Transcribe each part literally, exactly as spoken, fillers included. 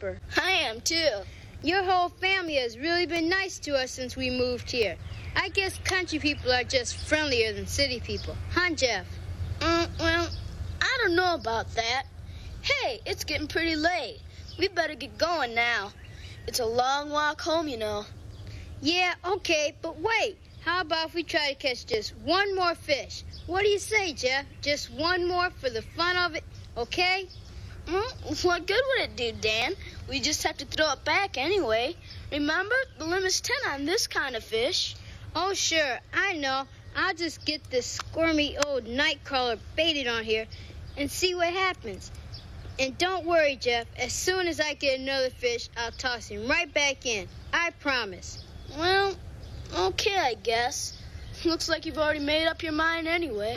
Harper. I am, too. Your whole family has really been nice to us since we moved here. I guess country people are just friendlier than city people. Huh, Jeff? Mm, well, I don't know about that. Hey, it's getting pretty late. We better get going now. It's a long walk home, you know. Yeah, okay, but wait. How about if we try to catch just one more fish? What do you say, Jeff? Just one more for the fun of it, okay? Mm, what good would it do, Dan? We just have to throw it back anyway. Remember, the limit's ten on this kind of fish. Oh, sure, I know. I'll just get this squirmy old nightcrawler baited on here and see what happens. And don't worry, Jeff. As soon as I get another fish, I'll toss him right back in. I promise. Well, okay, I guess. Looks like you've already made up your mind anyway.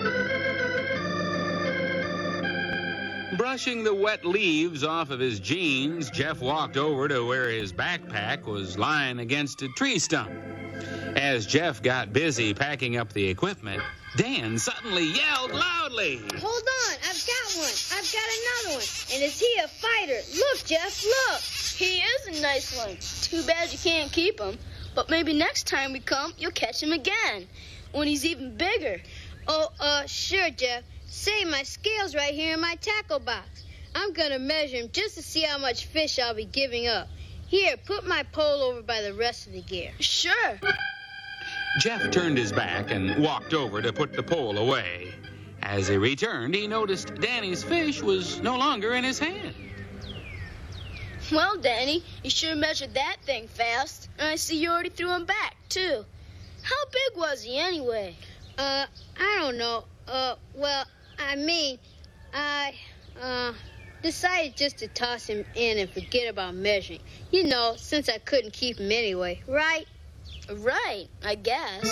Brushing the wet leaves off of his jeans, Jeff walked over to where his backpack was lying against a tree stump. As Jeff got busy packing up the equipment, Dan suddenly yelled loudly. Hold on, I've got one. I've got another one. And is he a fighter? Look, Jeff, look. He is a nice one. Too bad you can't keep him. But maybe next time we come, you'll catch him again, when he's even bigger. Oh, uh, sure, Jeff. Say, my scale's right here in my tackle box. I'm going to measure him just to see how much fish I'll be giving up. Here, put my pole over by the rest of the gear. Sure. Jeff turned his back and walked over to put the pole away. As he returned, he noticed Danny's fish was no longer in his hand. Well, Danny, you sure measured that thing fast. And I see you already threw him back, too. How big was he, anyway? Uh, I don't know. Uh, well, I mean, I, uh, decided just to toss him in and forget about measuring. You know, since I couldn't keep him anyway, right? Right, I guess.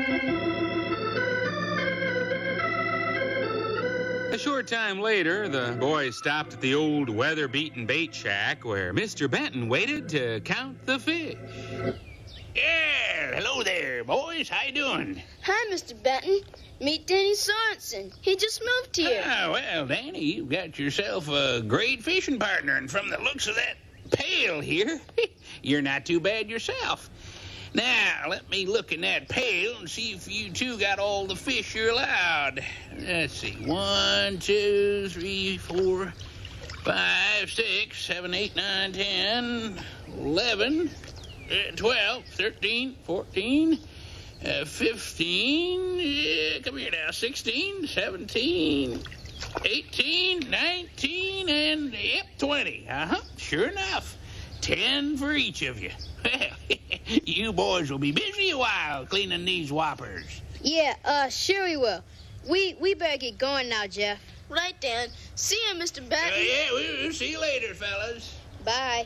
A short time later, the boys stopped at the old weather-beaten bait shack where Mister Benton waited to count the fish. Yeah, hello there, boys. How you doing? Hi, Mister Benton. Meet Danny Sorensen. He just moved here. Ah, well, Danny, you've got yourself a great fishing partner, and from the looks of that pail here, you're not too bad yourself. Now, let me look in that pail and see if you two got all the fish you're allowed. Let's see. One, two, three, four, five, six, seven, eight, nine, ten, eleven, uh, twelve, thirteen, fourteen, uh, fifteen, uh, come here now, sixteen, seventeen, eighteen, nineteen, and, yep, twenty. Uh-huh, sure enough. Ten for each of you. Well, you boys will be busy a while cleaning these whoppers. Yeah, uh, sure we will. We we better get going now, Jeff. Right, Dan. See you, Mister Benton. Uh, yeah, we'll see you later, fellas. Bye.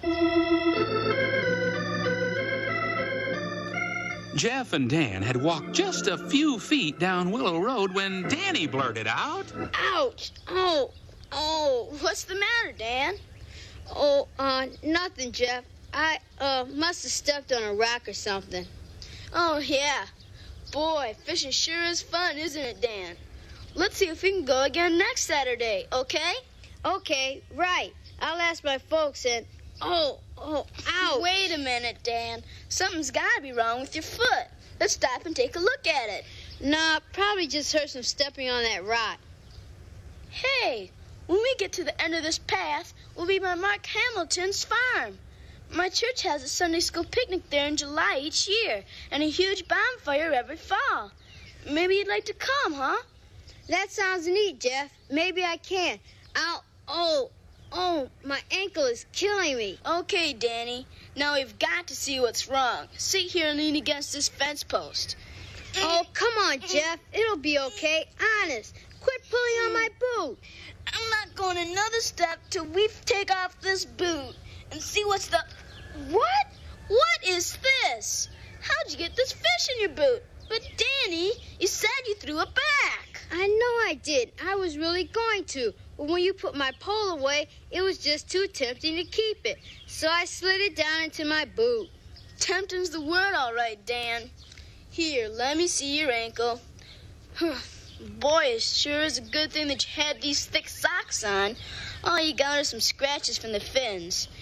Jeff and Dan had walked just a few feet down Willow Road when Danny blurted out, Ouch! Oh, oh, What's the matter, Dan? oh, uh, nothing, Jeff. I, uh, must have stepped on a rock or something. Oh, yeah. Boy, fishing sure is fun, isn't it, Dan? Let's see if we can go again next Saturday, okay? Okay, right. I'll ask my folks and... Oh, oh, ouch. Wait a minute, Dan. Something's got to be wrong with your foot. Let's stop and take a look at it. Nah, probably just hurt from stepping on that rock. Hey, when we get to the end of this path, we'll be by Mark Hamilton's farm. My church has a Sunday school picnic there in July each year, and a huge bonfire every fall. Maybe you'd like to come, huh? That sounds neat, Jeff. Maybe I can. I'll... Oh, oh, my ankle is killing me. Okay, Danny. Now we've got to see what's wrong. Sit here and lean against this fence post. Oh, come on, Jeff. It'll be okay. Honest. Quit pulling on my boot. I'm not going another step till we take off this boot and see what's the... What? What is this? How'd you get this fish in your boot? But, Danny, you said you threw it back. I know I did. I was really going to. But when you put my pole away, it was just too tempting to keep it. So I slid it down into my boot. Tempting's the word, all right, Dan. Here, let me see your ankle. Boy, it sure is a good thing that you had these thick socks on. All you got are some scratches from the fins.